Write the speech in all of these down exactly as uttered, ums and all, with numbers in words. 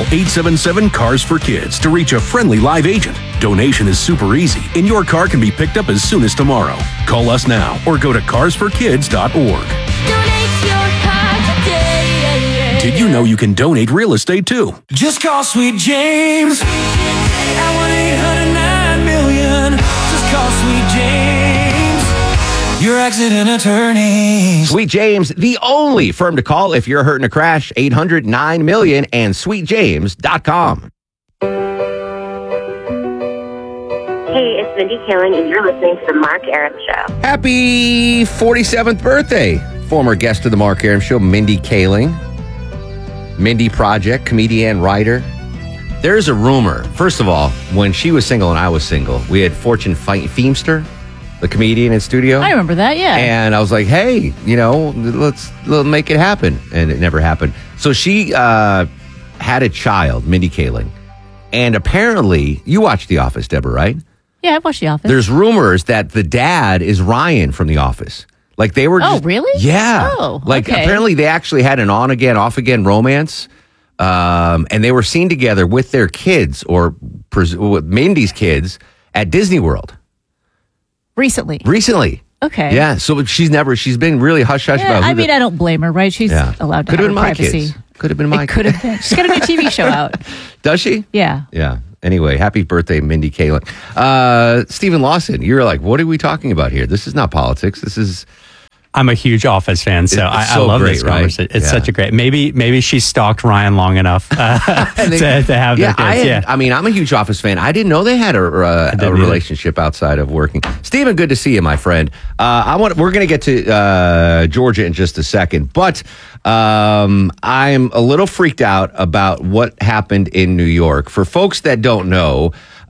Call eight seven seven, C A R S for Kids to reach a friendly live agent. Donation is super easy, and your car can be picked up as soon as tomorrow. Call us now or go to cars for kids dot org. Donate your car today. Did you know you can donate real estate too? Just call Sweet James at one eight hundred nine million. Just call Sweet James, your accident attorney. Sweet James, the only firm to call if you're hurt in a crash. eight hundred nine million and sweet james dot com. Hey, it's Mindy Kaling, and you're listening to The Mark Arum Show. Happy forty-seventh birthday, former guest of The Mark Arum Show, Mindy Kaling. Mindy Project, comedian, writer. There's a rumor. First of all, when she was single and I was single, we had Fortune Feimster, the comedian in studio. I remember that, yeah. And I was like, hey, you know, let's, let's make it happen. And it never happened. So she uh, had a child, Mindy Kaling. And apparently, you watched The Office, Deborah, right? Yeah, I've watched The Office. There's rumors that the dad is Ryan from The Office. Like they were Oh, just, really? Yeah. Oh, like okay. apparently they actually had an on-again, off-again romance. Um, and they were seen together with their kids, or pres- with Mindy's kids, at Disney World. Recently. Recently. Okay. Yeah, so she's never, she's been really hush-hush Yeah, about who I mean, the, I don't blame her, right? She's Yeah. allowed to Could have have been her my privacy. kids. Could have been my It could have been. She's got a new T V show out. Does she? Yeah. Yeah. Anyway, happy birthday, Mindy Kaling. Uh, Stephen Lawson, you're like, what are we talking about here? This is not politics. This is... I'm a huge Office fan, so, It's I, so I love great, this right? conversation. It's Yeah. such a great. Maybe maybe she stalked Ryan long enough uh, they- to, to have Yeah, their I, kids. had, yeah, I mean, I'm a huge Office fan. I didn't know they had a, uh, a didn't relationship outside of working. Stephen, good to see you, my friend. Uh, I want. We're going to get to uh, Georgia in just a second, but um, I'm a little freaked out about what happened in New York. For folks that don't know,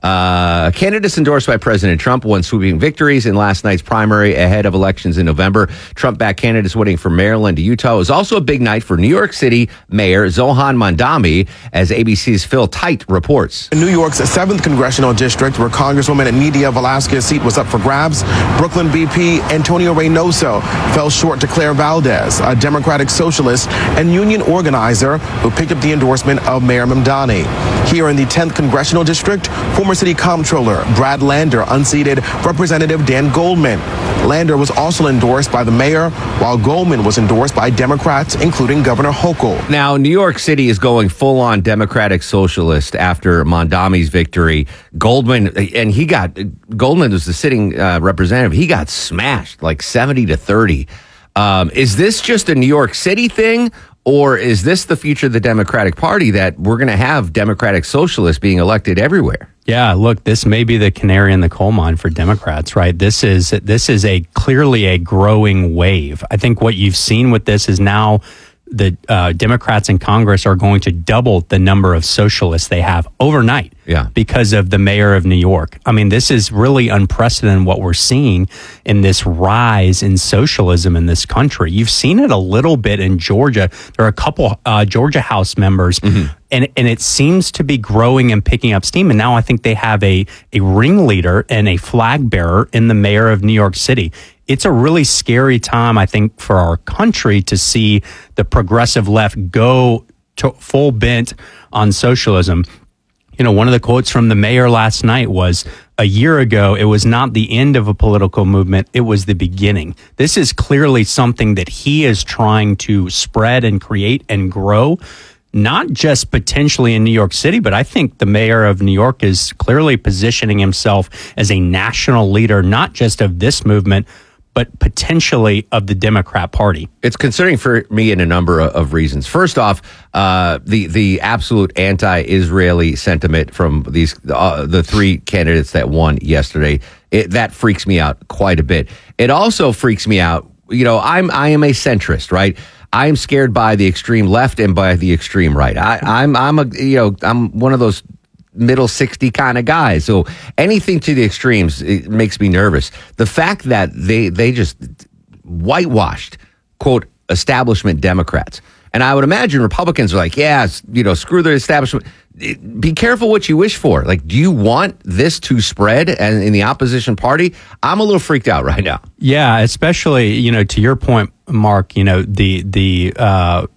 Uh, candidates endorsed by President Trump won sweeping victories in last night's primary ahead of elections in November. Trump-backed candidates winning from Maryland to Utah. It was also a big night for New York City Mayor Zohan Mandami, as A B C's Phil Tite reports. In New York's seventh Congressional District, where Congresswoman Nydia Velázquez's seat was up for grabs, Brooklyn B P Antonio Reynoso fell short to Claire Valdez, a Democratic socialist and union organizer who picked up the endorsement of Mayor Mamdani. Here in the tenth Congressional District, former City Comptroller Brad Lander unseated Representative Dan Goldman. Lander was also endorsed by the mayor, while Goldman was endorsed by Democrats, including Governor Hochul. Now, New York City is going full-on Democratic socialist after Mondami's victory. Goldman, and he got, Goldman was the sitting uh, representative. He got smashed like seventy to thirty. Um, is this just a New York City thing? Or is this the future of the Democratic Party, that we're going to have Democratic socialists being elected everywhere? Yeah, look, this may be the canary in the coal mine for Democrats, right? This is this is a clearly a growing wave. I think what you've seen with this is now the uh, Democrats in Congress are going to double the number of socialists they have overnight. Yeah. Because of the mayor of New York. I mean, this is really unprecedented what we're seeing in this rise in socialism in this country. You've seen it a little bit in Georgia. There are a couple uh, Georgia House members, mm-hmm. and and it seems to be growing and picking up steam. And now I think they have a a ringleader and a flag bearer in the mayor of New York City. It's a really scary time, I think, for our country to see the progressive left go to full bent on socialism. You know, one of the quotes from the mayor last night was, a year ago, it was not the end of a political movement, it was the beginning. This is clearly something that he is trying to spread and create and grow, not just potentially in New York City, but I think the mayor of New York is clearly positioning himself as a national leader, not just of this movement, but potentially of the Democrat Party. It's concerning for me in a number of reasons. First off, uh, the the absolute anti-Israeli sentiment from these uh, the three candidates that won yesterday, it, that freaks me out quite a bit. It also freaks me out. You know, I'm I am a centrist, right? I am scared by the extreme left and by the extreme right. I, I'm I'm a you know I'm one of those middle sixty kind of guys. So anything to the extremes, it makes me nervous. The fact that they they just whitewashed, quote, establishment Democrats. And I would imagine Republicans are like, yeah, you know, screw the establishment. Be careful what you wish for. Like, do you want this to spread and in the opposition party? I'm a little freaked out right now. Yeah, especially, you know, to your point, Mark, you know, the the uh,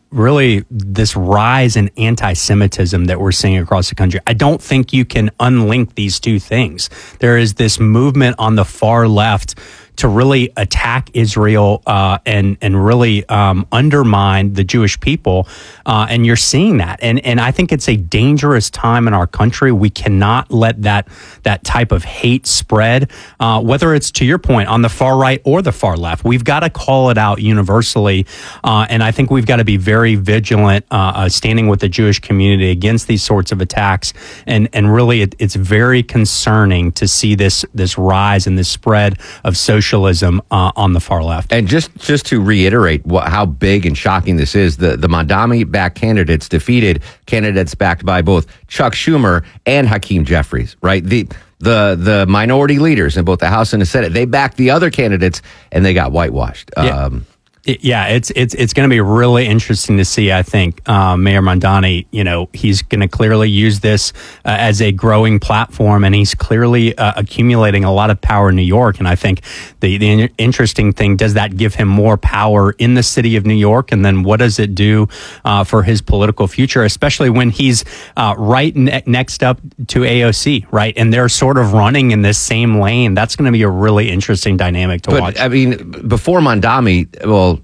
really this rise in anti-Semitism that we're seeing across the country. I don't think you can unlink these two things. There is this movement on the far left to really attack Israel uh, and and really um, undermine the Jewish people, uh, and you're seeing that. And and I think it's a dangerous time in our country. We cannot let that that type of hate spread, uh, whether it's, to your point, on the far right or the far left. We've got to call it out universally, uh, and I think we've got to be very vigilant, uh, uh, standing with the Jewish community against these sorts of attacks. And and really, it, it's very concerning to see this this rise and this spread of social socialism uh, on the far left. And just just to reiterate what, how big and shocking this is, the, the Mamdani-backed candidates defeated candidates backed by both Chuck Schumer and Hakeem Jeffries, right? The the the minority leaders in both the House and the Senate, they backed the other candidates and they got whitewashed. Yeah. Um, Yeah, it's it's it's going to be really interesting to see. I think uh, Mayor Mamdani, you know, he's going to clearly use this uh, as a growing platform, and he's clearly uh, accumulating a lot of power in New York. And I think the the in- interesting thing, does that give him more power in the city of New York, and then what does it do uh, for his political future, especially when he's uh, right ne- next up to A O C, right, and they're sort of running in this same lane. That's going to be a really interesting dynamic to but, watch. I mean, before Mamdani, well.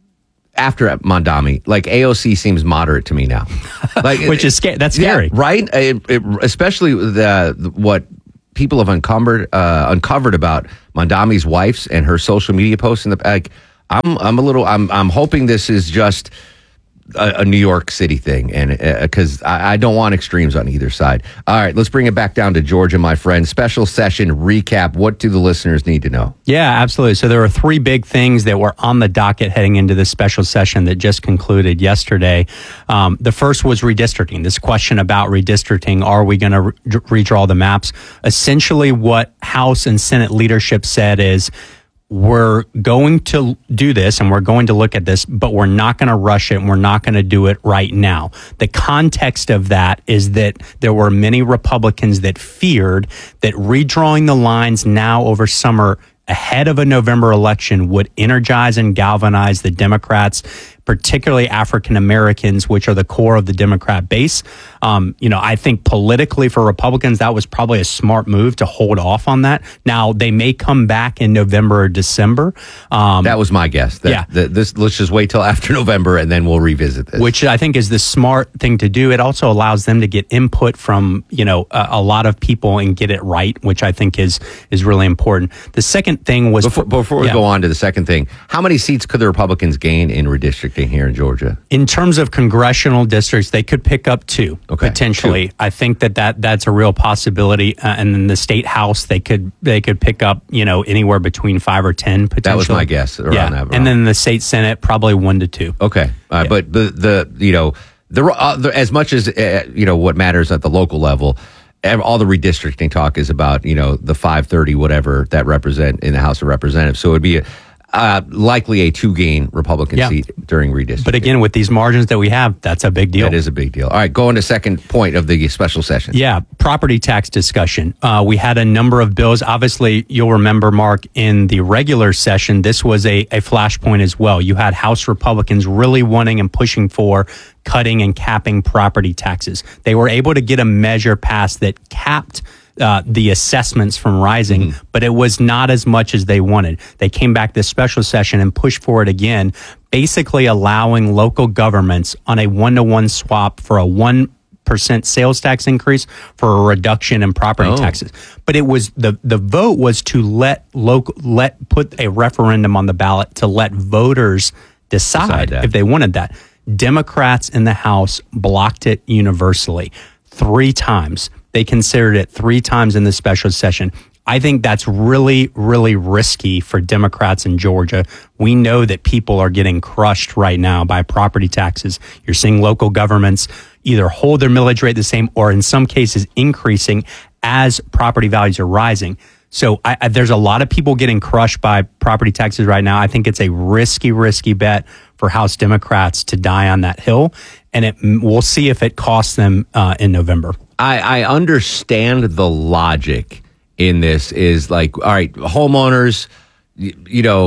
After Mamdani, like A O C seems moderate to me now, like which is scary. That's scary, yeah, right? It, it, especially the, the what people have uncovered uh, uncovered about Mamdani's wives and her social media posts. In the like, I'm I'm a little I'm I'm hoping this is just a, a New York City thing, and because uh, I, I don't want extremes on either side. All right, let's bring it back down to Georgia, my friend. Special session recap. What do the listeners need to know? Yeah, absolutely. So there were three big things that were on the docket heading into this special session that just concluded yesterday. Um, the first was redistricting. This question about redistricting: are we going to re- redraw the maps? Essentially, what House and Senate leadership said is, we're going to do this and we're going to look at this, but we're not going to rush it and we're not going to do it right now. The context of that is that there were many Republicans that feared that redrawing the lines now over summer ahead of a November election would energize and galvanize the Democrats, particularly African Americans, which are the core of the Democrat base. Um, you know, I think politically for Republicans, that was probably a smart move to hold off on that. Now, they may come back in November or December. Um, that was my guess. That, yeah. that this, let's just wait till after November and then we'll revisit this. Which I think is the smart thing to do. It also allows them to get input from, you know, a, a lot of people and get it right, which I think is is really important. The second thing was... Before, before we yeah. go on to the second thing, how many seats could the Republicans gain in redistricting here in Georgia? In terms of congressional districts, they could pick up two, okay, potentially. two. I think that, that that's a real possibility. Uh, and then the state house, they could they could pick up, you know, anywhere between five or ten potentially. That was my guess around yeah. that. And then the state senate, probably one to two. Okay, uh, yeah. but the the you know the, uh, the as much as uh, you know what matters at the local level. All the redistricting talk is about, you know, the five thirty, whatever that represent in the House of Representatives. So it would be a, uh, likely a two gain Republican yeah. seat during redistricting. But again, with these margins that we have, that's a big deal. That is a big deal. All right, go on to second point of the special session. Yeah, property tax discussion. Uh, we had a number of bills. Obviously, you'll remember, Mark, in the regular session, this was a, a flashpoint as well. You had House Republicans really wanting and pushing for cutting and capping property taxes. They were able to get a measure passed that capped uh, the assessments from rising, mm-hmm. but it was not as much as they wanted. They came back this special session and pushed for it again, basically allowing local governments on a one-to-one swap for a one percent sales tax increase for a reduction in property oh. taxes. But it was the the vote was to let local let put a referendum on the ballot to let voters decide, decide if they wanted that. Democrats in the House blocked it universally three times. They considered it three times in the special session. I think that's really, really risky for Democrats in Georgia. We know that people are getting crushed right now by property taxes. You're seeing local governments either hold their millage rate the same or in some cases increasing as property values are rising. So I, I, there's a lot of people getting crushed by property taxes right now. I think it's a risky, risky bet for House Democrats to die on that hill. And it, we'll see if it costs them uh, in November. I, I understand the logic in this is like, all right, homeowners, you, you know,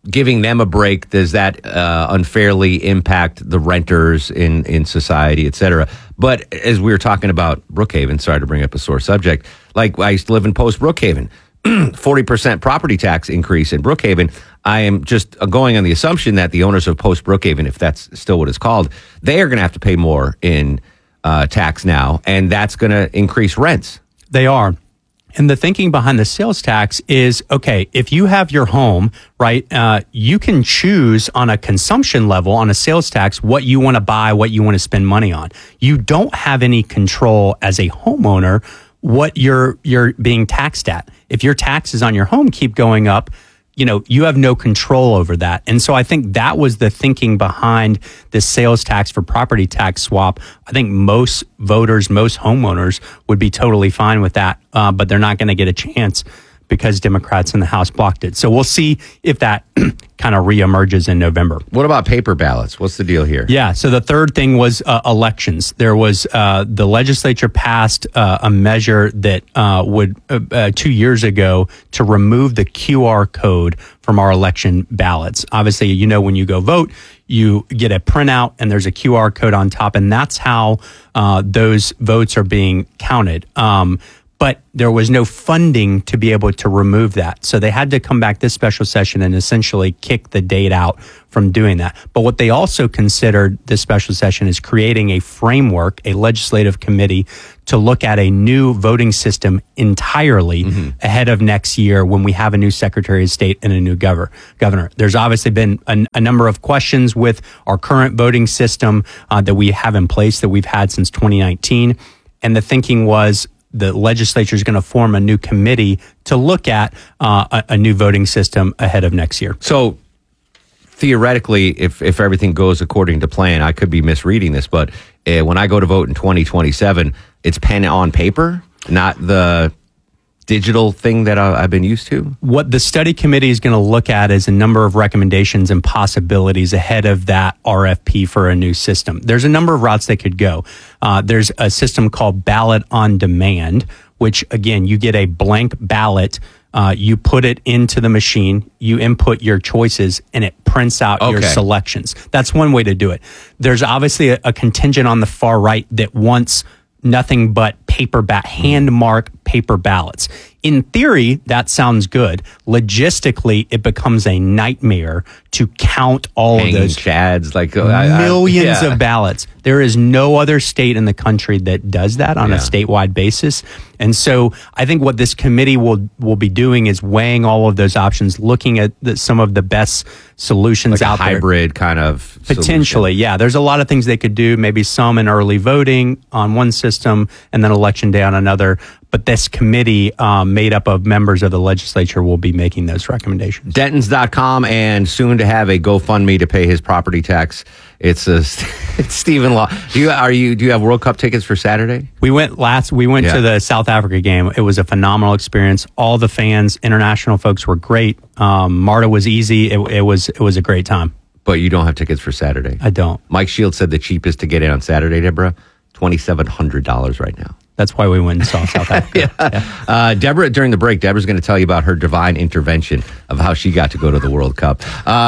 giving them a break, does that uh, unfairly impact the renters in, in society, et cetera? But as we were talking about Brookhaven, sorry to bring up a sore subject, like I used to live in Post Brookhaven, forty percent property tax increase in Brookhaven. I am just going on the assumption that the owners of Post Brookhaven, if that's still what it's called, they are going to have to pay more in uh, tax now, and that's going to increase rents. They are. And the thinking behind the sales tax is, okay, if you have your home, right, uh, you can choose on a consumption level, on a sales tax, what you want to buy, what you want to spend money on. You don't have any control as a homeowner what you're you're being taxed at. If your taxes on your home keep going up, you know, you have no control over that. And so I think that was the thinking behind this sales tax for property tax swap. I think most voters, most homeowners would be totally fine with that, uh, but they're not going to get a chance because Democrats in the House blocked it. So we'll see if that kind of reemerges in November. What about paper ballots? What's the deal here? Yeah. So the third thing was uh, elections. There was uh, the legislature passed uh, a measure that uh, would uh, uh, two years ago to remove the Q R code from our election ballots. Obviously, you know, when you go vote, you get a printout and there's a Q R code on top, and that's how uh, those votes are being counted. Um, But there was no funding to be able to remove that. So they had to come back this special session and essentially kick the date out from doing that. But what they also considered this special session is creating a framework, a legislative committee to look at a new voting system entirely mm-hmm. ahead of next year when we have a new Secretary of State and a new governor. governor. There's obviously been a, a number of questions with our current voting system uh, that we have in place that we've had since twenty nineteen. And the thinking was, the legislature is going to form a new committee to look at uh, a, a new voting system ahead of next year. So theoretically, if, if everything goes according to plan, I could be misreading this, but uh, when I go to vote in twenty twenty-seven, it's pen on paper, not the digital thing that I, I've been used to? What the study committee is going to look at is a number of recommendations and possibilities ahead of that R F P for a new system. There's a number of routes they could go. Uh, there's a system called ballot on demand, which again, you get a blank ballot. Uh, you put it into the machine, you input your choices, and it prints out okay. your selections. That's one way to do it. There's obviously a, a contingent on the far right that wants nothing but paper ba- hand mark paper ballots. In theory, that sounds good. Logistically, it becomes a nightmare to count all Hanging of those chads, like uh, millions I, I, yeah. of ballots. There is no other state in the country that does that on yeah. a statewide basis. And so I think what this committee will will be doing is weighing all of those options, looking at the, some of the best solutions like out a there. hybrid kind of Potentially, solution. yeah. There's a lot of things they could do, maybe some in early voting on one system and then election day on another. But this committee, um, made up of members of the legislature, will be making those recommendations. Dentons dot com, and soon to have a GoFundMe to pay his property tax. It's a it's Stephen Law. Do you are you do you have World Cup tickets for Saturday? We went last. We went yeah. to the South Africa game. It was a phenomenal experience. All the fans, international folks, were great. Um, Marta was easy. It, it was it was a great time. But you don't have tickets for Saturday. I don't. Mike Shields said the cheapest to get in on Saturday, Deborah, twenty seven hundred dollars right now. That's why we went and saw South Africa. yeah. Yeah. Uh, Deborah, during the break, Deborah's going to tell you about her divine intervention of how she got to go to the World Cup.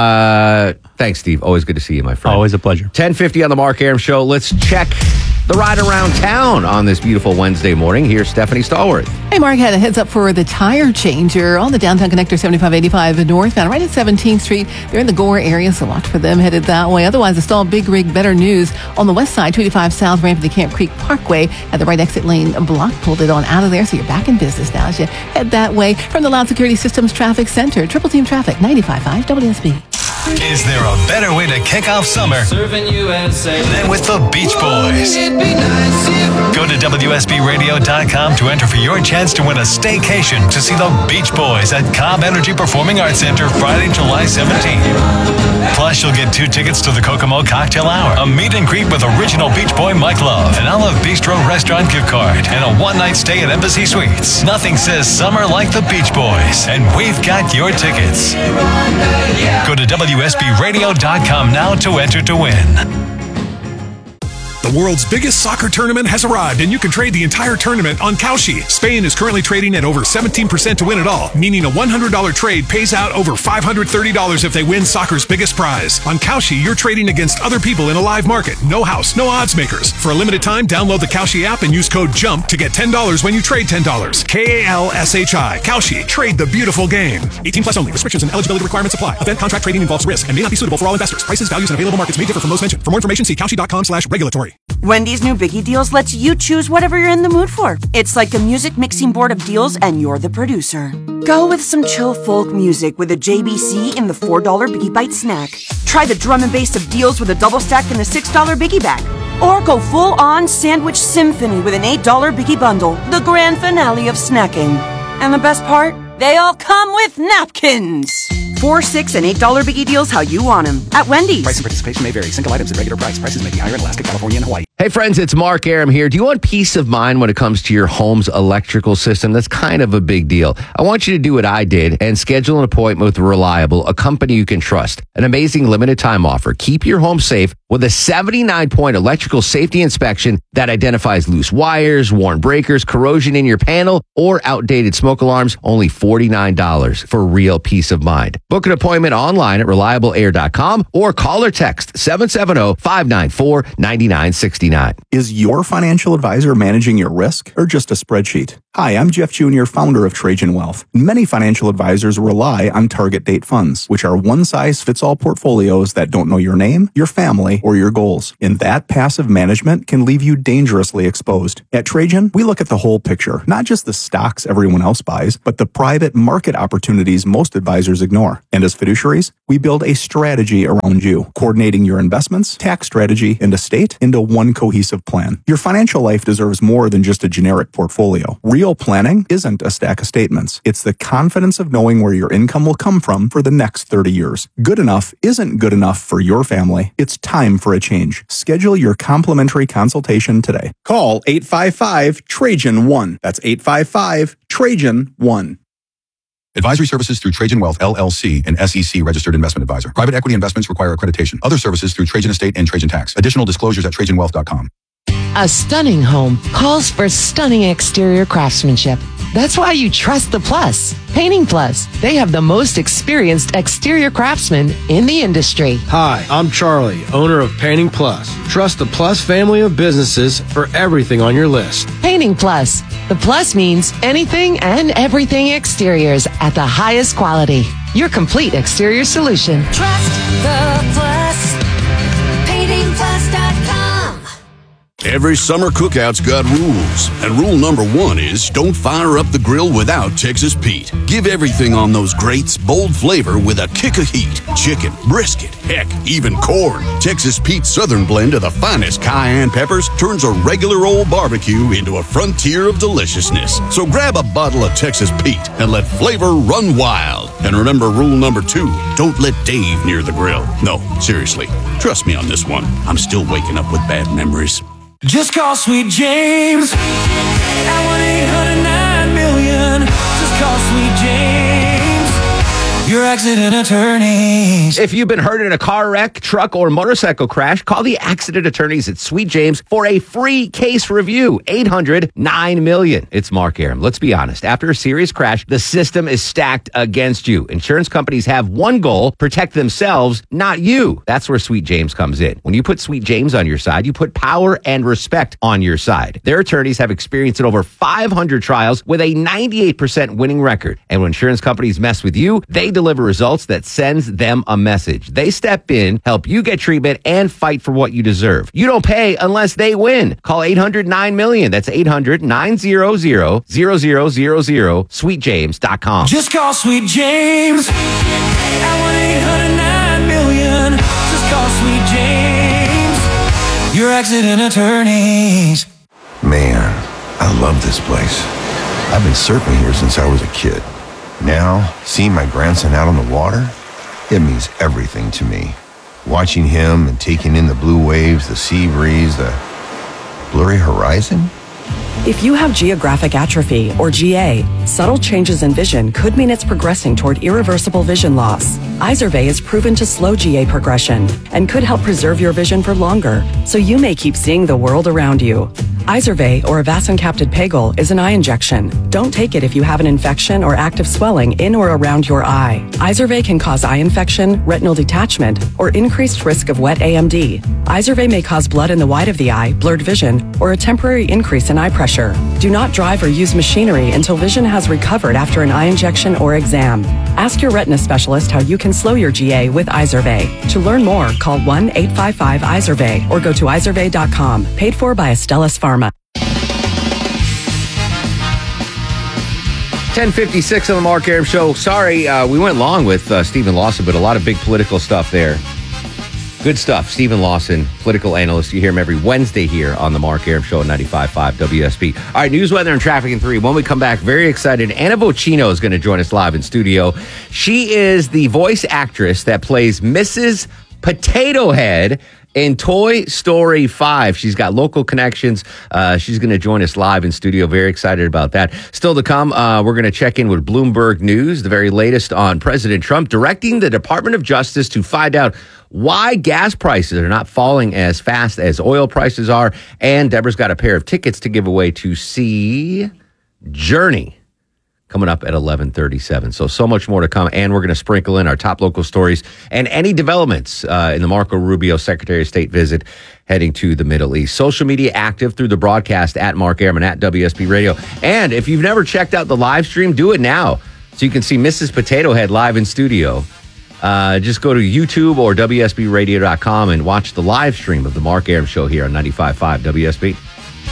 Uh, thanks, Steve. Always good to see you, my friend. Always a pleasure. ten fifty on the Mark Arum Show. Let's check the ride around town on this beautiful Wednesday morning. Here's Stephanie Stallworth. Hey, Mark had a heads up for the tire changer on the downtown connector seventy-five eighty-five northbound, right at seventeenth Street. They're in the Gore area, so watch for them headed that way. Otherwise, the stalled Big Rig, better news on the west side, two eighty-five south ramp to the Camp Creek Parkway at the right exit lane block. Pulled it on out of there, so you're back in business now as you head that way from the Loud Security Systems Traffic Center. Triple Team Traffic, ninety-five point five W S B. Is there a better way to kick off summer Serving U S A. than with the Beach Boys? It'd be nice if Go to W S B radio dot com to enter for your chance to win a staycation to see the Beach Boys at Cobb Energy Performing Arts Center Friday, July seventeenth. Plus, you'll get two tickets to the Kokomo Cocktail Hour, a meet and greet with original Beach Boy Mike Love, an Olive Bistro restaurant gift card, and a one-night stay at Embassy Suites. Nothing says summer like the Beach Boys, and we've got your tickets. Go to W S B radio dot com now to enter to win. The world's biggest soccer tournament has arrived, and you can trade the entire tournament on Kalshi. Spain is currently trading at over seventeen percent to win it all, meaning a one hundred dollars trade pays out over five hundred thirty dollars if they win soccer's biggest prize. On Kalshi, you're trading against other people in a live market. No house, no odds makers. For a limited time, download the Kalshi app and use code JUMP to get ten dollars when you trade ten dollars. K A L S H I. Kalshi. Trade the beautiful game. eighteen plus only. Restrictions and eligibility requirements apply. Event contract trading involves risk and may not be suitable for all investors. Prices, values, and available markets may differ from those mentioned. For more information, see Kalshi.com slash regulatory. Wendy's new Biggie Deals lets you choose whatever you're in the mood for. It's like a music mixing board of deals, and you're the producer. Go with some chill folk music with a J B C in the four dollar Biggie Bite snack. Try the drum and bass of deals with a double stack in the six dollar Biggie bag. Or go full-on sandwich symphony with an eight dollar Biggie bundle, the grand finale of snacking. And the best part? They all come with napkins. Four, six, and eight dollar Biggie Deals how you want them at Wendy's. Price and participation may vary. Single items at regular price. Prices may be higher in Alaska, California, and Hawaii. Hey friends, it's Mark Aram here. Do you want peace of mind when it comes to your home's electrical system? That's kind of a big deal. I want you to do what I did and schedule an appointment with Reliable, a company you can trust. An amazing limited time offer. Keep your home safe with a seventy-nine point electrical safety inspection that identifies loose wires, worn breakers, corrosion in your panel, or outdated smoke alarms. Only forty-nine dollars for real peace of mind. Book an appointment online at reliable air dot com or call or text seven seven zero, five nine four, nine nine six nine. Is your financial advisor managing your risk or just a spreadsheet? Hi, I'm Jeff Junior, founder of Trajan Wealth. Many financial advisors rely on target date funds, which are one-size-fits-all portfolios that don't know your name, your family, or your goals. And that passive management can leave you dangerously exposed. At Trajan, we look at the whole picture, not just the stocks everyone else buys, but the private market opportunities most advisors ignore. And as fiduciaries, we build a strategy around you, coordinating your investments, tax strategy, and estate into one cohesive plan. Your financial life deserves more than just a generic portfolio. Real planning isn't a stack of statements. It's the confidence of knowing where your income will come from for the next thirty years. Good enough isn't good enough for your family. It's time for a change. Schedule your complimentary consultation today. Call eight five five, Trajan one. That's eight five five, Trajan one. Advisory services through Trajan Wealth, L L C, an S E C registered investment advisor. Private equity investments require accreditation. Other services through Trajan Estate and Trajan Tax. Additional disclosures at trajan wealth dot com. A stunning home calls for stunning exterior craftsmanship. That's why you trust the Plus. Painting Plus. They have the most experienced exterior craftsmen in the industry. Hi, I'm Charlie, owner of Painting Plus. Trust the Plus family of businesses for everything on your list. Painting Plus. The Plus means anything and everything exteriors at the highest quality. Your complete exterior solution. Trust the Plus. painting plus dot com. Every summer cookout's got rules, and rule number one is don't fire up the grill without Texas Pete. Give everything on those grates bold flavor with a kick of heat. Chicken, brisket, heck, even corn. Texas Pete's Southern blend of the finest cayenne peppers turns a regular old barbecue into a frontier of deliciousness. So grab a bottle of Texas Pete and let flavor run wild. And remember rule number two, don't let Dave near the grill. No, seriously, trust me on this one. I'm still waking up with bad memories. Just call Sweet James at one eight hundred nine million. Just call Sweet James, your accident attorneys. If you've been hurt in a car wreck, truck, or motorcycle crash, call the accident attorneys at Sweet James for a free case review. eight hundred nine million. It's Mark Aram. Let's be honest. After a serious crash, the system is stacked against you. Insurance companies have one goal, protect themselves, not you. That's where Sweet James comes in. When you put Sweet James on your side, you put power and respect on your side. Their attorneys have experience in over five hundred trials with a ninety-eight percent winning record. And when insurance companies mess with you, they deliver results that sends them a message. They step in, help you get treatment, and fight for what you deserve. You don't pay unless they win. Call eight hundred nine million. That's eight hundred nine hundred zero zero zero zero, sweet james dot com. Just call Sweet James at one eight hundred nine million. Just call Sweet James, your accident attorneys. Man, I love this place. I've been surfing here since I was a kid. Now, seeing my grandson out on the water, it means everything to me. Watching him and taking in the blue waves, the sea breeze, the blurry horizon, If you have geographic atrophy, or G A, subtle changes in vision could mean it's progressing toward irreversible vision loss. Izervay is proven to slow G A progression and could help preserve your vision for longer, so you may keep seeing the world around you. Izervay, or avacincaptad pegol, is an eye injection. Don't take it if you have an infection or active swelling in or around your eye. Izervay can cause eye infection, retinal detachment, or increased risk of wet A M D. Izervay may cause blood in the white of the eye, blurred vision, or a temporary increase in eye pressure. Do not drive or use machinery until vision has recovered after an eye injection or exam. Ask your retina specialist how you can slow your G A with Izervay. To learn more, call one eight five five Izervay or go to izervay dot com. Paid for by Astellas Pharma. ten fifty-six on the Mark Arum Show. Sorry, uh, we went long with uh, Stephen Lawson, but a lot of big political stuff there. Good stuff. Stephen Lawson, political analyst. You hear him every Wednesday here on the Mark Arum Show at ninety-five point five W S B. All right, news, weather, and traffic in three. When we come back, very excited. Anna Vocino is going to join us live in studio. She is the voice actress that plays Missus Potato Head in Toy Story five. She's got local connections. Uh, she's going to join us live in studio. Very excited about that. Still to come, uh, we're going to check in with Bloomberg News, the very latest on President Trump directing the Department of Justice to find out why gas prices are not falling as fast as oil prices are. And Deborah's got a pair of tickets to give away to see Journey coming up at eleven thirty-seven. So, so much more to come. And we're going to sprinkle in our top local stories and any developments uh, in the Marco Rubio Secretary of State visit heading to the Middle East. Social media active through the broadcast at Mark Arum and at W S B Radio. And if you've never checked out the live stream, do it now so you can see Missus Potato Head live in studio. Uh, just go to YouTube or W S B radio dot com and watch the live stream of the Mark Arum Show here on ninety-five point five W S B.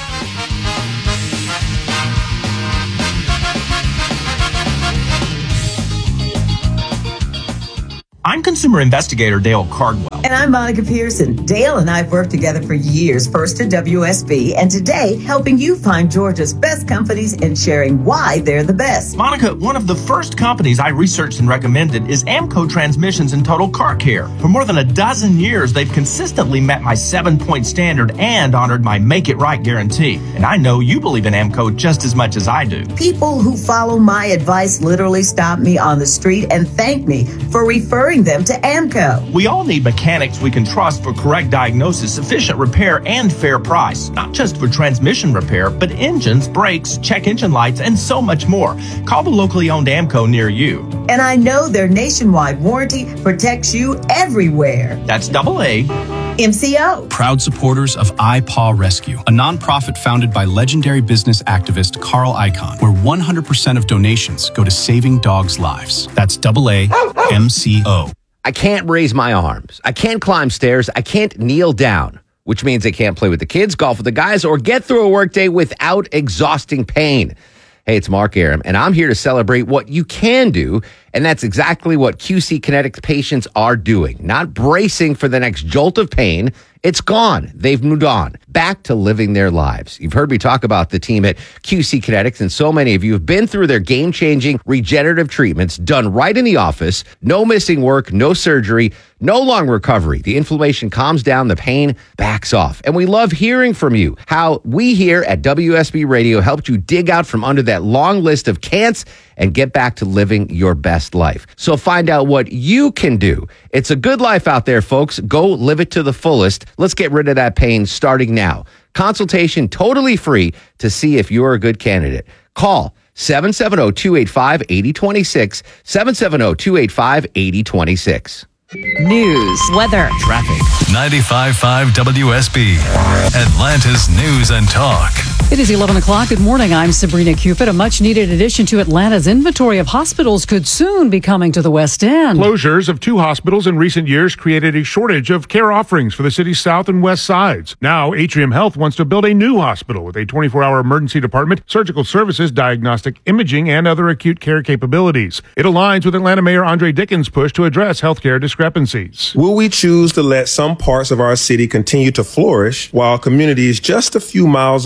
I'm consumer investigator Dale Cardwell. And I'm Monica Pearson. Dale and I have worked together for years, first at W S B, and today helping you find Georgia's best companies and sharing why they're the best. Monica, one of the first companies I researched and recommended is Amco Transmissions and Total Car Care. For more than a dozen years, they've consistently met my seven-point standard and honored my Make It Right guarantee. And I know you believe in Amco just as much as I do. People who follow my advice literally stop me on the street and thank me for referring them to Amco. We all need mechanics we can trust for correct diagnosis, efficient repair, and fair price. Not just for transmission repair, but engines, brakes, check engine lights, and so much more. Call the locally owned Amco near you. And I know their nationwide warranty protects you everywhere. That's double A. M C O. Proud supporters of iPaw Rescue, a nonprofit founded by legendary business activist Carl Icahn, where one hundred percent of donations go to saving dogs' lives. That's double A M C O. I can't raise my arms. I can't climb stairs. I can't kneel down, which means I can't play with the kids, golf with the guys, or get through a workday without exhausting pain. Hey, it's Mark Arum, and I'm here to celebrate what you can do, and that's exactly what Q C Kinetics patients are doing. Not bracing for the next jolt of pain. It's gone. They've moved on. Back to living their lives. You've heard me talk about the team at Q C Kinetics, and so many of you have been through their game-changing regenerative treatments done right in the office. No missing work, no surgery, no long recovery. The inflammation calms down, the pain backs off. And we love hearing from you. How we here at W S B Radio helped you dig out from under that long list of can'ts and get back to living your best life. So find out what you can do. It's a good life out there, folks. Go live it to the fullest. Let's get rid of that pain starting now. Consultation totally free to see if you're a good candidate. Call seven seven zero, two eight five, eight zero two six, seven seven zero, two eight five, eight zero two six. News, weather, traffic. ninety-five point five W S B, Atlanta's News and Talk. It is eleven o'clock. Good morning. I'm Sabrina Cupid. A much-needed addition to Atlanta's inventory of hospitals could soon be coming to the West End. Closures of two hospitals in recent years created a shortage of care offerings for the city's south and west sides. Now, Atrium Health wants to build a new hospital with a twenty-four hour emergency department, surgical services, diagnostic imaging, and other acute care capabilities. It aligns with Atlanta Mayor Andre Dickens' push to address healthcare discrepancies. Will we choose to let some parts of our city continue to flourish while communities just a few miles away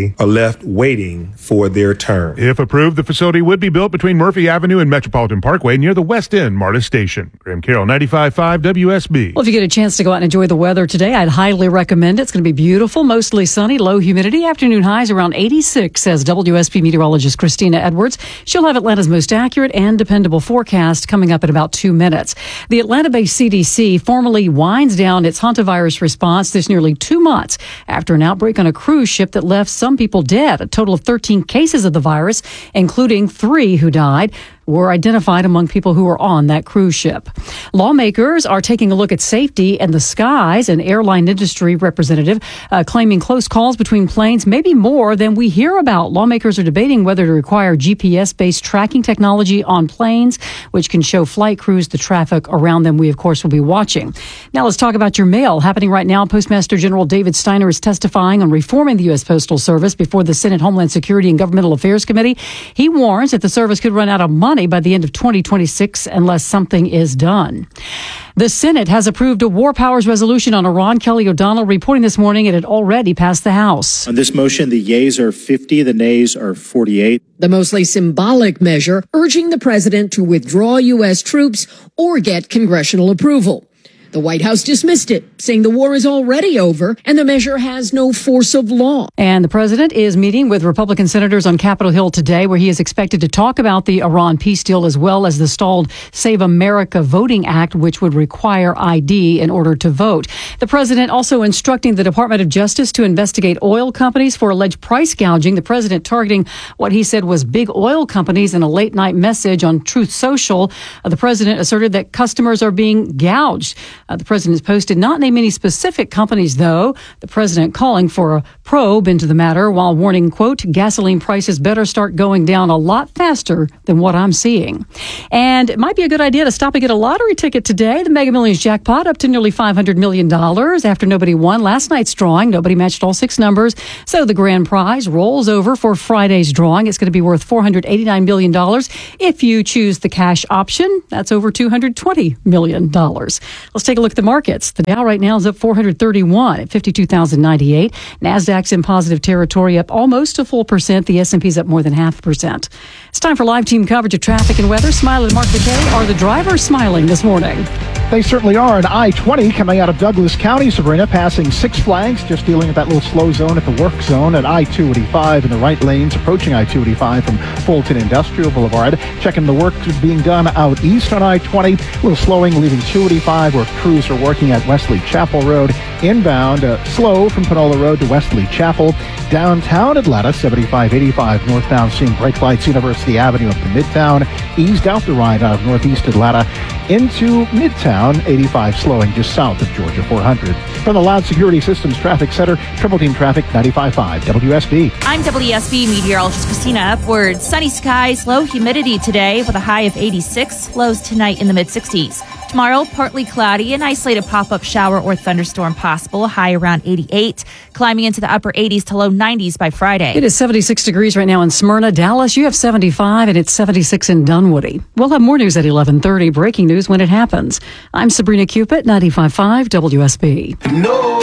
family are left waiting for their turn. If approved, the facility would be built between Murphy Avenue and Metropolitan Parkway near the West End MARTA station. Graham Carroll, ninety-five point five W S B. Well, if you get a chance to go out and enjoy the weather today, I'd highly recommend it. It's going to be beautiful, mostly sunny, low humidity. Afternoon highs around eighty-six, says W S B meteorologist Christina Edwards. She'll have Atlanta's most accurate and dependable forecast coming up in about two minutes. The Atlanta-based C D C formally winds down its hantavirus response this nearly two months after an outbreak on a cruise ship that left some people dead. A total of thirteen cases of the virus, including three who died, were identified among people who were on that cruise ship. Lawmakers are taking a look at safety in the skies. An airline industry representative uh, claiming close calls between planes may be more than we hear about. Lawmakers are debating whether to require G P S-based tracking technology on planes, which can show flight crews the traffic around them. We, of course, will be watching. Now let's talk about your mail. Happening right now, Postmaster General David Steiner is testifying on reforming the U S. Postal Service before the Senate Homeland Security and Governmental Affairs Committee. He warns that the service could run out of money by the end of twenty twenty-six unless something is done. The Senate has approved a war powers resolution on Iran. Kelly O'Donnell reporting this morning it had already passed the House. On this motion, the yeas are fifty, the nays are forty-eight. The mostly symbolic measure urging the president to withdraw U S troops or get congressional approval. The White House dismissed it, saying the war is already over and the measure has no force of law. And the president is meeting with Republican senators on Capitol Hill today, where he is expected to talk about the Iran peace deal as well as the stalled Save America Voting Act, which would require I D in order to vote. The president also instructing the Department of Justice to investigate oil companies for alleged price gouging. The president targeting what he said was big oil companies in a late night message on Truth Social. Uh, the president asserted that customers are being gouged. Uh, the president has posted not name any specific companies, though. The president calling for a probe into the matter while warning, quote, gasoline prices better start going down a lot faster than what I'm seeing. And it might be a good idea to stop and get a lottery ticket today. The Mega Millions jackpot up to nearly five hundred million dollars after nobody won last night's drawing. Nobody matched all six numbers. So the grand prize rolls over for Friday's drawing. It's going to be worth four hundred eighty-nine million dollars. If you choose the cash option, that's over two hundred twenty million dollars. Let's take a look at the markets. The Dow right now is up four hundred thirty-one at fifty-two thousand ninety-eight. NASDAQ's in positive territory, up almost a full percent. The S and P's up more than half a percent. It's time for live team coverage of traffic and weather. Smile and Mark McKay. Are the drivers smiling this morning? They certainly are. An I twenty coming out of Douglas County, Sabrina, passing Six Flags, just dealing with that little slow zone at the work zone at I two eighty-five in the right lanes, approaching I two eighty-five from Fulton Industrial Boulevard. Checking the work being done out east on I twenty. A little slowing, leaving two eighty-five where crews are working at Wesley Chapel Road. Inbound, uh, slow from Panola Road to Wesley Chapel. Downtown Atlanta, seventy-five eighty-five northbound, seeing brake lights, University Avenue up to Midtown. Eased out the ride out of Northeast Atlanta into Midtown, eighty-five slowing just south of Georgia four hundred. From the Loud Security Systems Traffic Center, Triple Team Traffic, ninety-five point five W S B. I'm W S B meteorologist Christina Upward. Sunny skies, low humidity today with a high of eighty-six. Lows tonight in the mid sixties. Tomorrow, partly cloudy, an isolated pop-up shower or thunderstorm possible, high around eighty-eight, climbing into the upper eighties to low nineties by Friday. It is seventy-six degrees right now in Smyrna. Dallas, you have seventy-five, and it's seventy-six in Dunwoody. We'll have more news at eleven thirty, breaking news when it happens. I'm Sabrina Cupid, ninety-five point five W S B. No,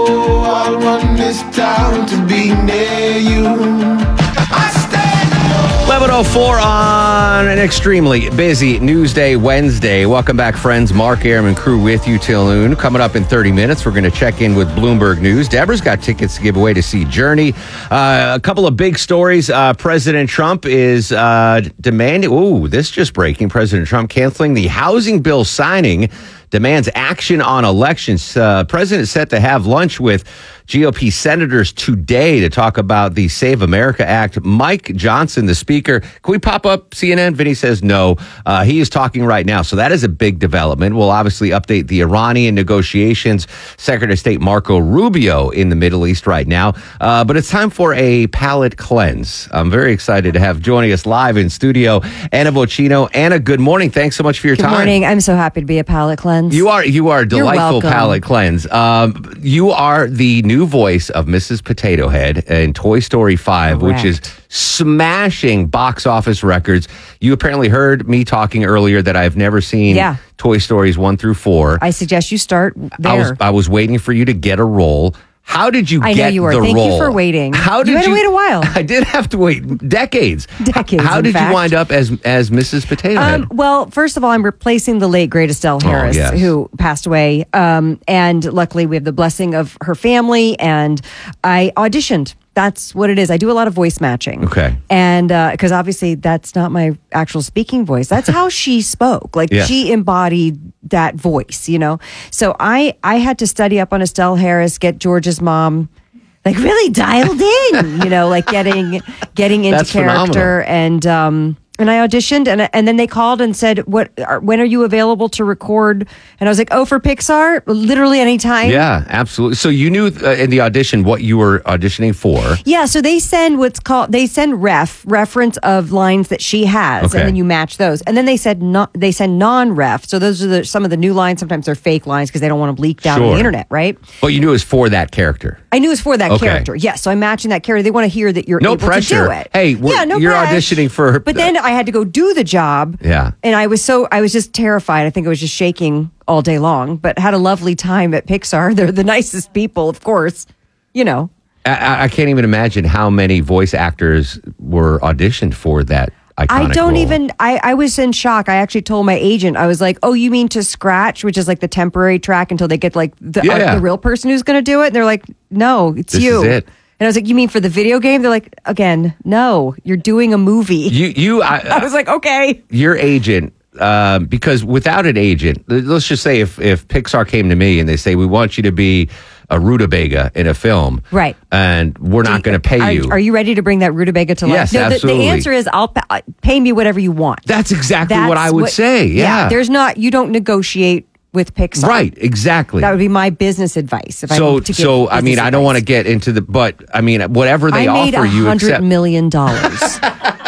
I'll run this town to be near you. eleven oh four on an extremely busy News Day Wednesday. Welcome back, friends. Mark Arum and crew with you till noon. Coming up in thirty minutes, we're going to check in with Bloomberg News. Deborah's got tickets to give away to see Journey. Uh, a couple of big stories. Uh, President Trump is uh, demanding, ooh, this just breaking. President Trump canceling the housing bill signing, demands action on elections. Uh, President is set to have lunch with G O P senators today to talk about the Save America Act. Mike Johnson, the speaker, can we pop up C N N? Vinny says no. Uh, he is talking right now. So that is a big development. We'll obviously update the Iranian negotiations. Secretary of State Marco Rubio in the Middle East right now. Uh, but it's time for a palate cleanse. I'm very excited to have joining us live in studio, Anna Vocino. Anna, good morning. Thanks so much for your good time. Good morning. I'm so happy to be a palate cleanse. You are, you are a delightful palate cleanse. Um, you are the new voice of Missus Potato Head in Toy Story five, Correct. Which is smashing box office records. You apparently heard me talking earlier that I've never seen yeah. Toy Stories one through four. I suggest you start there. I was, I was waiting for you to get a role. How did you I get know you were. the Thank role? you for waiting. How You did had to wait a while. I did have to wait decades. Decades, How in did fact. you wind up as as Missus Potato Head? Um, well, first of all, I'm replacing the late great Estelle Harris, Oh, yes. who passed away. Um, and luckily, we have the blessing of her family. And I auditioned. That's what it is. I do a lot of voice matching. Okay. And because obviously, that's not my actual speaking voice. That's how she spoke. Like Yes. she embodied that voice, you know. So I I had to study up on Estelle Harris, get George's mom. Like really dialed in, you know, like getting getting into That's character, and um, and I auditioned, and and then they called and said, "What? Are, when are you available to record?" And I was like, "Oh, for Pixar, literally anytime." Yeah, absolutely. So you knew uh, in the audition what you were auditioning for. Yeah, so they send what's called they send ref reference of lines that she has, Okay. and then you match those. And then they said not they send non-ref. So those are the, some of the new lines. Sometimes they're fake lines because they don't want to leak down on Sure. the internet, right? But you knew it was for that character. I knew it was for that Okay. character. Yes, so I'm matching that character. They want to hear that you're No able pressure. to do it. Hey, we're, yeah, no you're press. auditioning for. But then I had to go do the job. Yeah. And I was so, I was just terrified. I think I was just shaking all day long, but had a lovely time at Pixar. They're the nicest people, of course, you know. I, I can't even imagine how many voice actors were auditioned for that iconic I don't role. even, I, I was in shock. I actually told my agent, I was like, oh, you mean to scratch, which is like the temporary track until they get like the, Yeah, uh, yeah. the real person who's going to do it. And they're like, no, it's This you. is it. And I was like, you mean for the video game? They're like, again, no, you're doing a movie. You, you, I, I was like, okay. your agent, um, because without an agent, let's just say if, if Pixar came to me and they say, we want you to be a rutabaga in a film. Right. And we're not going to pay Are you. are you ready to bring that rutabaga to life? Yes, no, the, the absolutely. answer is I'll pa- uh, pay me whatever you want. That's exactly That's what I would say. Yeah. There's not, you don't negotiate with Pixar. Right, exactly. That would be my business advice. If I So, need to give so I mean, business I don't advice. want to get into the, but I mean, whatever they I made offer, a you hundred accept. million dollars.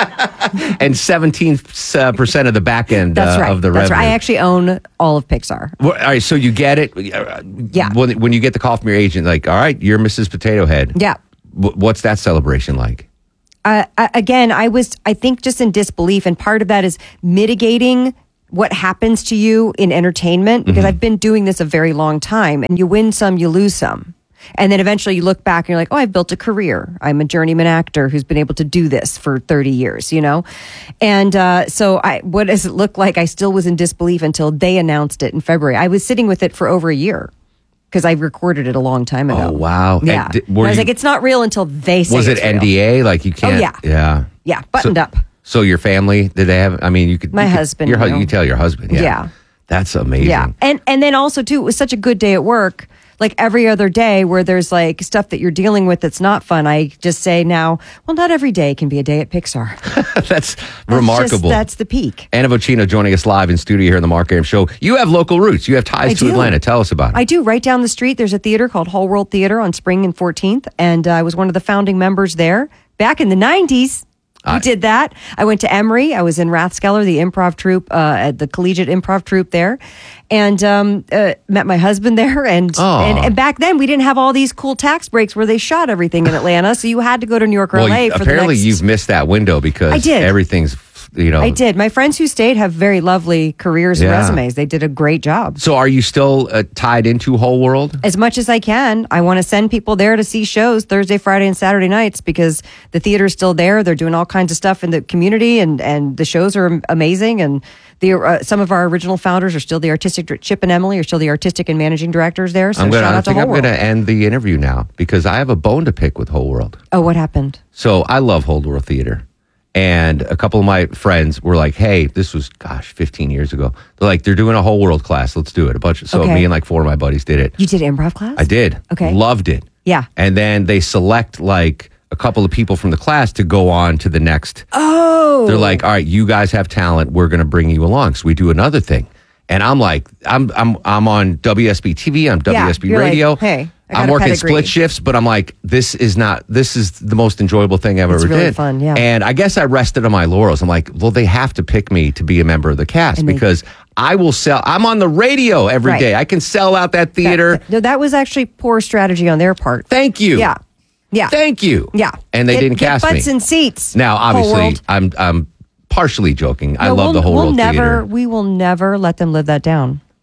And seventeen percent of the back end That's uh, right. of the That's revenue. right. I actually own all of Pixar. Well, all right, so you get it. Yeah. When, when you get the call from your agent, like, all right, you're Missus Potato Head. Yeah. W- what's that celebration like? Uh, I- again, I was, I think, just in disbelief, and part of that is mitigating what happens to you in entertainment, because Mm-hmm. I've been doing this a very long time, and you win some, you lose some. And then eventually you look back and you're like, oh, I've built a career. I'm a journeyman actor who's been able to do this for thirty years, you know? And uh, so I, what does it look like? I still was in disbelief until they announced it in February. I was sitting with it for over a year because I recorded it a long time ago. Oh, wow. And Yeah. di- And were I was you- like, it's not real until they say Was it it's real. N D A? Like you can't. yeah. Yeah. Yeah, buttoned so, up. So your family, did they have? I mean, you could. My you could- husband Your, hu- knew. you tell your husband. Yeah. Yeah. That's amazing. Yeah. And and then also too, it was such a good day at work. Like every other day where there's like stuff that you're dealing with that's not fun, I just say now, well, not every day can be a day at Pixar. That's, That's remarkable. just- that's the peak. Anna Vocino joining us live in studio here in the Mark Aram Show. You have local roots. You have ties I to do. Atlanta. Tell us about it. I do. Right down the street, there's a theater called Whole World Theater on Spring and fourteenth. And uh, I was one of the founding members there back in the nineties. We I- did that. I went to Emory. I was in Rathskeller, the improv troupe, uh, at the collegiate improv troupe there, and um, uh, met my husband there. And, Aw. and and back then we didn't have all these cool tax breaks where they shot everything in Atlanta, so you had to go to New York or well, L A you- for apparently the next. you've missed that window because I did. everything's, you know. I did. My friends who stayed have very lovely careers and Yeah. resumes. They did a great job. So are you still uh, tied into Whole World? As much as I can. I want to send people there to see shows Thursday, Friday, and Saturday nights because the theater's still there. They're doing all kinds of stuff in the community, and, and the shows are am- amazing. And the uh, some of our original founders are still the artistic. Chip and Emily are still the artistic and managing directors there. So I'm gonna, shout I out to think Whole I'm World. going to end the interview now because I have a bone to pick with Whole World. Oh, what happened? So I love Whole World Theater. And a couple of my friends were like, hey, this was, gosh, fifteen years ago. They're like, they're doing a Whole World class. Let's do it. A bunch of, so Okay. me and like four of my buddies did it. You did improv class? I did. Okay. Loved it. Yeah. And then they select like a couple of people from the class to go on to the next. Oh. They're like, all right, you guys have talent. We're going to bring you along. So we do another thing. And I'm like, I'm I'm I'm on W S B T V. I'm W S B you're like, Radio. hey, I got I'm a working pedigree. split shifts, but I'm like, this is not. This is the most enjoyable thing I've It's ever really did. fun, yeah. And I guess I rested on my laurels. I'm like, well, they have to pick me to be a member of the cast And they- because I will sell. I'm on the radio every day. Right. I can sell out that theater. That, no, that was actually poor strategy on their part. Thank you. Yeah. Yeah. Thank you. Yeah. And they Get- didn't get cast butts me. and seats. Now, Whole obviously, World. I'm I'm partially joking. I No, love we'll, the Whole we'll World never, Theater. We will never let them live that down.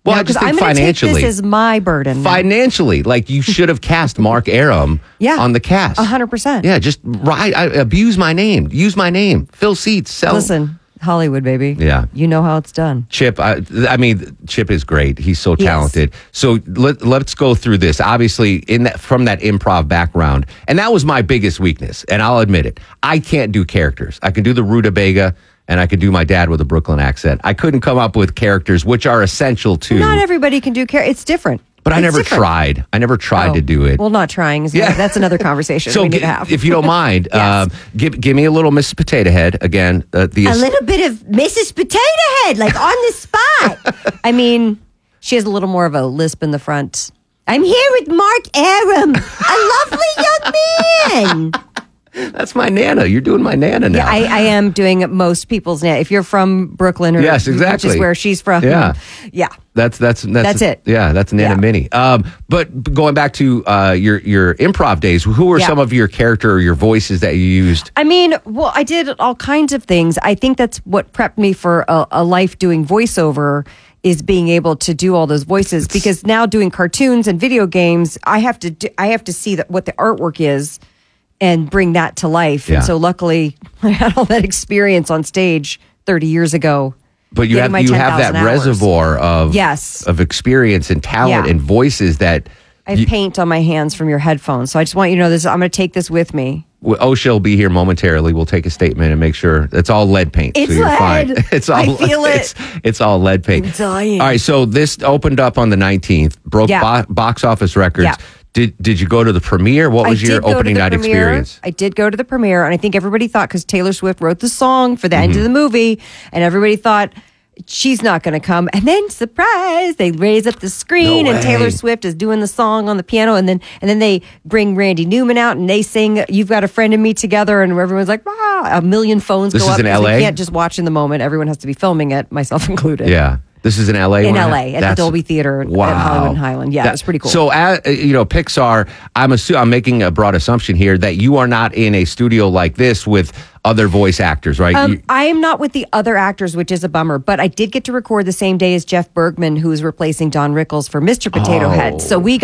Well, I Because just think I'm going to take financially, this as my burden. now. financially, like you should have cast Mark Aram Yeah. on the cast. A hundred percent. Yeah, just right. I, abuse my name. Use my name. Fill seats. Sell. Listen, Hollywood, baby. Yeah. You know how it's done. Chip, I, I mean, Chip is great. He's so Yes. talented. So let, let's go through this. Obviously, in that from that improv background, and that was my biggest weakness. And I'll admit it. I can't do characters. I can do the rutabaga, and I can do my dad with a Brooklyn accent. I couldn't come up with characters, which are essential to. Not everybody can do care. It's different. But I It's never different. tried. I never tried Oh. to do it. Well, not trying. Is Yeah. That's another conversation So, we need gi- to have. if you don't mind, um, give give me a little Missus Potato Head again. Uh, the a little bit of Missus Potato Head, like on the spot. I mean, she has a little more of a lisp in the front. I'm here with Mark Aram, a lovely young man. That's my Nana. You're doing my Nana now. Yeah, I, I am doing most people's name. If you're from Brooklyn, or Yes, exactly. which is where she's from. Yeah. yeah. That's that's that's That's it. Yeah, that's Nana Mini. Um, but going back to uh, your your improv days, who were Yeah. some of your character or your voices that you used? I mean, well, I did all kinds of things. I think that's what prepped me for a, a life doing voiceover. Is being able to do all those voices, because now doing cartoons and video games, I have to do, I have to see that what the artwork is and bring that to life. Yeah. And so luckily I had all that experience on stage thirty years ago. But you getting have my you have that ten thousand hours. reservoir of Yes. of experience and talent Yeah. and voices that I have paint on my hands from your headphones. So I just want you to know this. I'm going to take this with me. well, OSHA will be here momentarily. We'll take a statement and make sure it's all lead paint. It's so you're lead. fine. It's all I feel it. It's, it's all lead paint. I'm dying. All right, so this opened up on the nineteenth, broke Yeah. bo- box office records. Yeah. Did did you go to the premiere? What was I your did go to opening the night premiere. experience? I did go to the premiere, and I think everybody thought, because Taylor Swift wrote the song for the end Mm-hmm. of the movie, and everybody thought she's not going to come. And then, surprise, they raise up the screen, No and Taylor way. Swift is doing the song on the piano, and then and then they bring Randy Newman out, and they sing "You've Got a Friend in Me" together, and everyone's like, "Wow!" A million phones This go is up. in because L A? You can't just watch in the moment. Everyone has to be filming it, myself included. Yeah. This is in L A? In when it- L A, at the That's- Dolby Theater Wow. at Hollywood and Highland. Yeah, That- it's pretty cool. So, uh, you know, Pixar, I'm assu- I'm making a broad assumption here that you are not in a studio like this with other voice actors, right? Um, You- I am not with the other actors, which is a bummer, but I did get to record the same day as Jeff Bergman, who is replacing Don Rickles for Mister Potato Oh. Head. So we